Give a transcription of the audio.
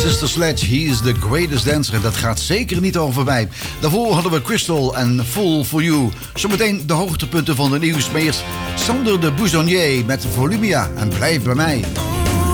Sister Sledge, he is the greatest dancer. En dat gaat zeker niet over mij. Daarvoor hadden we Crystal en Full for You. Zometeen de hoogtepunten van de nieuws. Maar eerst Sander de Bouzonnier met Volumia en Blijf bij mij.